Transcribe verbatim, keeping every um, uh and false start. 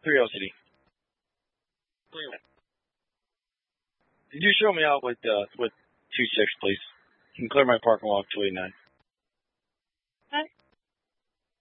curiosity. Could you show me out with uh with two six, please? You can clear my parking lot two eighty nine.